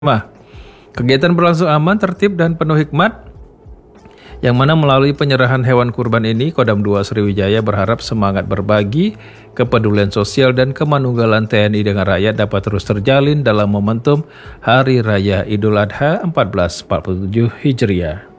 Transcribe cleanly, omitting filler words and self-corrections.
Kegiatan berlangsung aman, tertib, dan penuh hikmat, yang mana melalui penyerahan hewan kurban ini, Kodam 2 Sriwijaya berharap semangat berbagi, kepedulian sosial, dan kemanunggalan TNI dengan rakyat dapat terus terjalin dalam momentum Hari Raya Idul Adha 1447 Hijriah.